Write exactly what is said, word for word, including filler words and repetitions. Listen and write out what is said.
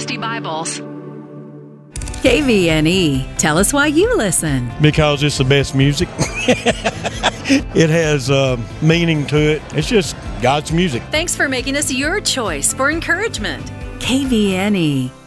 Christie Bibles. K V N E. Tell us why you listen. Because it's the best music. It has uh, meaning to it. It's just God's music. Thanks for making us your choice for encouragement. K V N E.